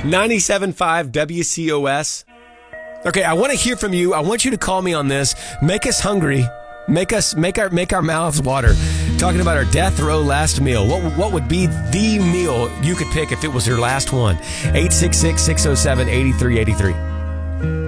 97.5 WCOS. Okay, I want to hear from you. I want you to call me on this. Make us hungry. Make our mouths water. Talking about our death row last meal. What would be the meal you could pick if it was your last one? 866-607-8383.